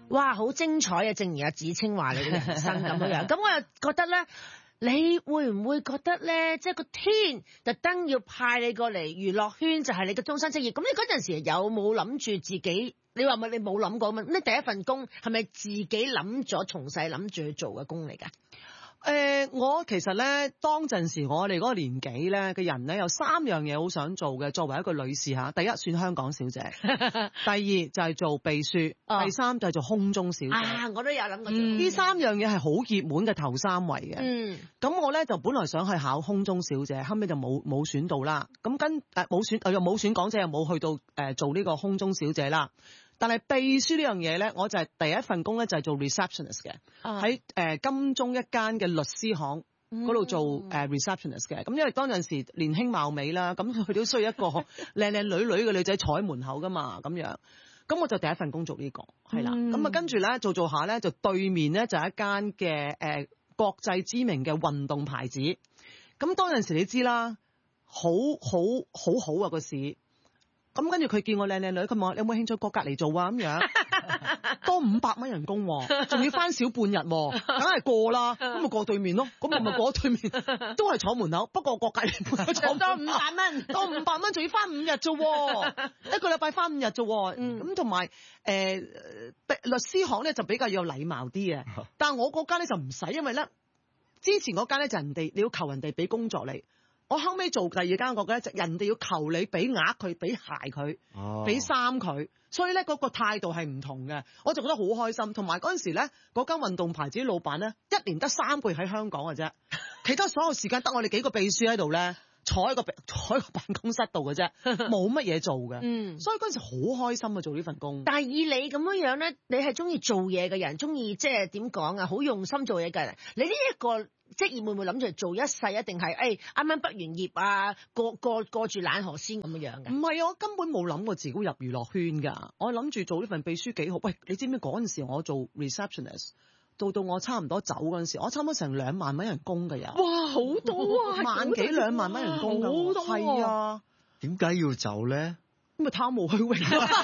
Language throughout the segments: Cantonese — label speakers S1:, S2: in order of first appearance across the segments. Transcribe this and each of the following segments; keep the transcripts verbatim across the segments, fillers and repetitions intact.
S1: 哇，好精彩啊！正如阿子清話你嘅人生咁樣樣，咁我又覺得咧，你會唔會覺得咧，即係個天特登要派你過嚟娛樂圈，就係你嘅終身職業？咁你嗰陣時有冇諗住自己？你話咪你冇諗過嘛？咁你第一份工係咪自己諗咗，從細諗住去做嘅工嚟㗎？
S2: 誒、呃，我其實咧，當陣時我哋嗰個年紀咧嘅人咧，有三樣嘢好想做嘅。作為一個女士嚇，第一算香港小姐，第二就係做秘書，哦、第三就係做空中小姐。啊，
S1: 我都有諗過。呢、
S2: 嗯、三樣嘢係好熱門嘅頭三位嘅。嗯，咁我咧就本來想去考空中小姐，後尾就冇冇選到啦。咁跟誒冇選，又冇選港姐，又冇去到誒、呃、做呢個空中小姐啦。但係秘書呢樣嘢咧，我就係第一份工咧就係做 receptionist 嘅，喺誒、呃、金鐘一間嘅律師行嗰度做誒 receptionist 嘅。咁、呃、因為當陣時年輕貌美啦，咁佢都需要一個靚靚女女嘅女仔坐喺門口噶嘛，咁樣。咁我就第一份工做呢、這個，係啦。咁啊跟住咧做做下咧，就對面咧就係一間嘅誒國際知名嘅運動牌子。咁當陣時你知啦，好好好好啊個市。咁跟住佢見我靚靚女，佢問我你有冇興趣過隔離做啊？咁樣多五百蚊人工，仲要翻少半日，梗係過啦。咁咪過對面咯。咁我咪過對面，都係坐門口，不過過隔離坐
S1: 多五百蚊，
S2: 多五百蚊，仲要翻五日啫，一個禮拜翻五日啫。咁同埋誒律師行咧就比較有禮貌啲嘅，但係我嗰間咧就唔使，因為咧之前嗰間咧就人哋你要求人哋俾工作你。我後尾做第二間嗰個咧，就人哋要求你俾額佢，俾鞋佢，俾衫佢，所以咧嗰個態度係唔同嘅，我就覺得好開心。同埋嗰陣時咧，嗰間運動牌子老闆咧，一年得三個月喺香港嘅啫，其他所有時間得我哋幾個秘書喺度咧，坐喺個坐喺個辦公室度嘅啫，冇乜嘢做嘅。嗯，所以嗰陣時好開心啊，做呢份工。
S1: 但係以你咁樣樣咧，你係中意做嘢嘅人，中意即係點講啊？好用心做嘢嘅人，你呢一個職業會唔會諗住做一世，一定係誒啱啱畢完業啊，過過過住冷河先咁樣樣嘅？
S2: 唔係啊，我根本冇諗過自己入娛樂圈㗎。我諗住做呢份秘書幾好。喂，你知唔知嗰陣時我做 receptionist， 到到我差唔多走嗰陣時，我差唔多成兩萬蚊人工㗎呀！
S1: 哇，好多啊，
S2: 萬幾兩萬蚊人工㗎，好多係啊。
S3: 點解要走咧？
S2: 咁咪貪慕虛榮咯，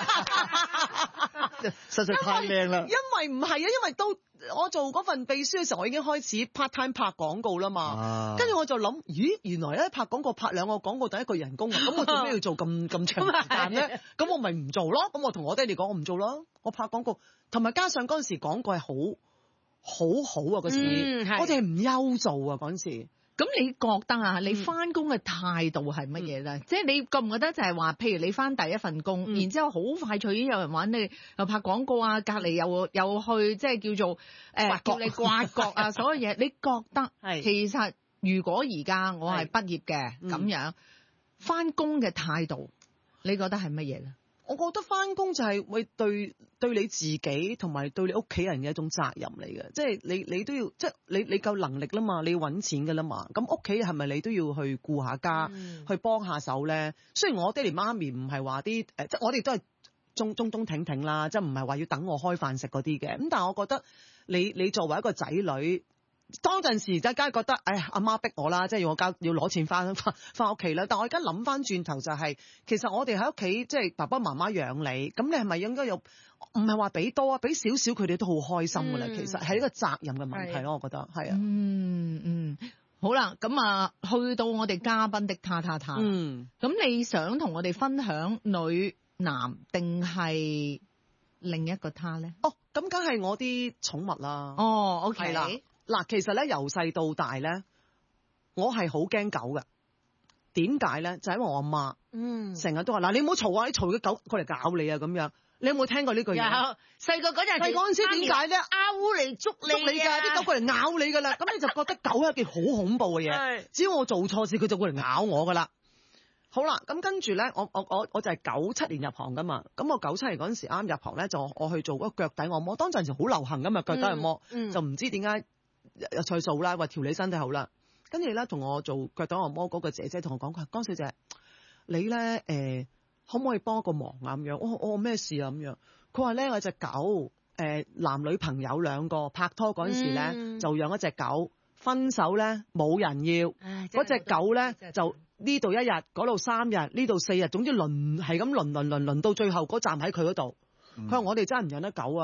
S3: 實在太靚啦！
S2: 因為唔係啊，因為都我做嗰份秘書嘅時候，我已經開始 part time 拍廣告啦嘛。跟住、啊、我就諗，咦，原來咧拍廣告拍兩個廣告，第一個人工啊，咁我做咩要做咁咁長時間咧？咁我咪唔做咯。咁我同我爹哋講，我唔做咯。我拍廣告，同埋加上嗰陣時廣告係好好好啊，嗰時、嗯、我哋係唔憂做啊嗰陣時。
S4: 咁你覺得啊，你翻工嘅態度係乜嘢咧？嗯、即係你覺唔覺得就係話，譬如你翻第一份工，嗯、然之後好快就已經有人揾你，又拍廣告啊，隔離又又去即係叫做誒、呃、叫你刮角啊，所有嘢，你覺得其實如果而家我係畢業嘅咁樣翻工嘅態度，你覺得係乜嘢咧？
S2: 我覺得翻工就係會對對你自己同埋對你屋企人嘅一種責任嚟嘅，即係你你都要即係你你夠能力啦嘛，你要揾錢㗎啦嘛，咁屋企係咪你都要去顧下家，嗯、去幫下手咧？雖然我爹哋媽咪唔係話啲誒，即係我哋都係中中中挺挺啦，即係唔係話要等我開飯食嗰啲嘅，咁但係我覺得你你作為一個仔女。當陣時，大家覺得，哎呀，阿媽逼我啦，即係要我交，要攞錢翻翻翻屋企啦。但我而家諗翻轉頭就係、是，其實我哋喺屋企，即係爸爸媽媽養你，咁你係咪應該有？唔係話俾多啊，俾少少，佢哋都好開心噶啦。嗯、其實係一個責任嘅問題咯，我覺得係啊。
S4: 嗯嗯，好啦，咁啊，去到我哋嘉賓的他他他。嗯，咁你想同我哋分享女男定係另一個他咧？
S2: 哦，咁梗係我啲寵物啦。
S4: 哦 ，OK 啦。
S2: 嗱，其實咧由細到大咧，我係好驚狗嘅。點解咧？就係、因為我阿媽，嗯，成日都話嗱，你唔好嘈啊！你嘈嘅狗過嚟搞你啊！咁樣，你有冇聽過呢句嘢？
S1: 有。細個嗰陣，細嗰陣時點解咧？阿烏嚟捉你，捉你㗎，啲狗過嚟咬你㗎啦。咁你就覺得狗係一件好恐怖嘅嘢。
S2: 只要我做錯事，佢就過嚟咬我㗎啦。好啦，咁跟住咧，我我我我就係九七年入行㗎嘛。咁我九七年嗰陣時啱入行咧，就我去做嗰個腳底按摩。當陣時好流行㗎嘛，腳底按摩，嗯嗯、就唔知點解。又再做啦，話調理身體好啦，跟住咧同我做腳底按摩嗰個姐姐同我講，佢話江小姐，你咧誒、呃、可唔可以幫個忙啊？咁樣，我我咩事啊？咁樣，佢話咧我隻狗誒、呃、男女朋友兩個拍拖嗰陣時咧、嗯、就養一隻狗，分手咧冇人要，嗰隻狗咧就呢度一日，嗰度三日，呢度四日，總之輪係咁輪輪輪輪到最後嗰站喺佢嗰度。佢話、嗯、我哋真係唔養得狗啊！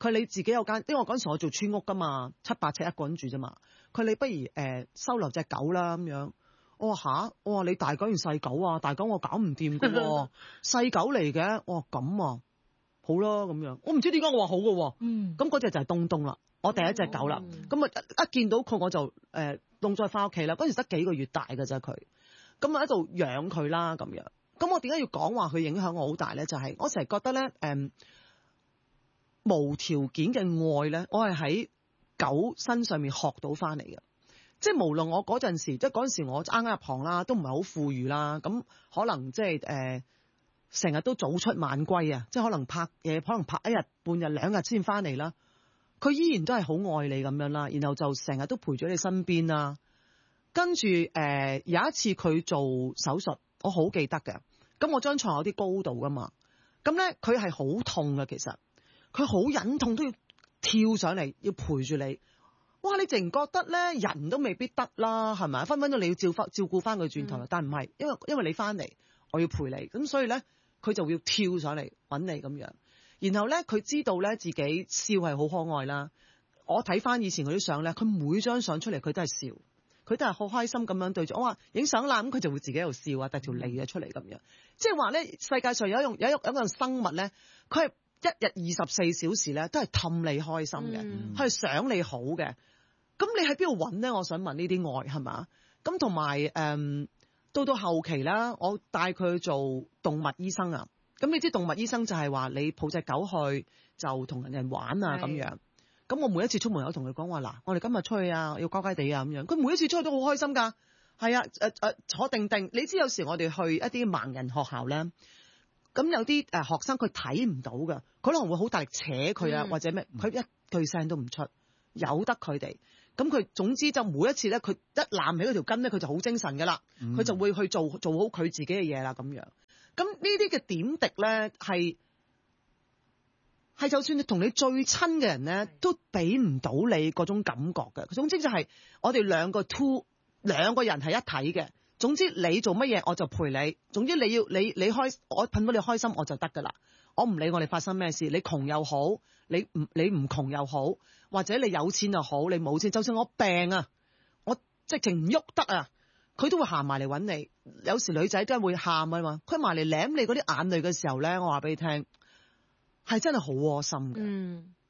S2: 佢你自己有間，因為我嗰陣時我做村屋噶嘛，七八尺一個人住啫嘛。佢你不如誒、呃、收留隻狗啦咁樣。我話吓，我話你大狗定細狗啊？大狗我搞唔掂噶喎，細狗嚟嘅。我話咁啊，好啦咁樣。我唔知點解我話好噶喎。嗯。咁嗰隻就係東東啦，我第一隻狗啦。咁啊、嗯、一見到佢我就誒弄咗翻屋企啦。嗰陣時得幾個月大㗎咋佢。咁啊喺度養佢啦咁樣。咁我點解要講話佢影響我好大咧？就係、是、我成日覺得咧誒、嗯、無條件嘅愛咧，我係喺狗身上面學到翻嚟嘅。即係無論我嗰陣時，即係嗰陣時我啱啱入行啦，都唔係好富裕啦，咁可能即係誒成日都早出晚歸啊，即係可能拍嘢，可能拍一日半日兩日先翻嚟啦。佢依然都係好愛你咁樣啦，然後就成日都陪咗你身邊啦。跟住誒、呃、有一次佢做手術，我好記得嘅。咁我張床有啲高度噶嘛，咁咧佢係好痛嘅，其實佢好忍痛都要跳上嚟要陪住你。哇！你淨覺得咧人都未必得啦，係咪？分分鐘你要照翻照顧翻佢轉頭，嗯、但唔係，因為因為你翻嚟，我要陪你，咁所以咧佢就要跳上嚟揾你咁樣。然後咧佢知道咧自己笑係好可愛啦。我睇翻以前嗰啲相咧，佢每張相出嚟佢都係笑，佢都係好開心咁樣對住我話影相啦，咁佢就會自己喺度笑啊，帶條脷啊出嚟咁樣。即係話咧，世界上有一種有一有一樣生物咧，佢係一日二十四小時咧都係氹你開心嘅，係、嗯、想你好嘅。咁你喺邊度揾咧？我想問呢啲愛係嘛？咁同埋誒到到後期啦，我帶佢去做動物醫生啊。咁你知動物醫生就係話你抱隻狗去就同人哋玩啊咁樣。咁我每一次出門口同佢講話嗱，我哋今日出去啊，要乖乖地啊咁樣。佢每一次出去都好開心㗎。係啊，誒、呃、誒、呃、坐定定。你知有時我哋去一啲盲人學校咧，咁有啲誒學生佢睇唔到㗎，佢可能會好大力扯佢啊，嗯、或者咩，佢一句聲都唔出，由得佢哋。咁佢總之就每一次咧，佢一攬起嗰條筋咧，佢就好精神㗎啦。佢、嗯、就會去做做好佢自己嘅嘢啦咁樣。咁呢啲嘅點滴咧，係係就算你同你最親嘅人咧，都俾唔到你嗰種感覺嘅。總之就係我哋兩個 two 兩個人係一體嘅。總之你做乜嘢我就陪你。總之你要你你開我噴到你開心我就得㗎啦。我唔理我哋發生咩事，你窮又好，你唔你唔窮又好，或者你有錢又好，你冇錢，就算我病啊，我直情唔喐得啊，佢都會行埋嚟揾你。有時女仔真係會喊啊嘛，佢埋嚟舐你嗰啲眼淚嘅時候咧，我話俾你聽，係真係好窩心嘅。嗯，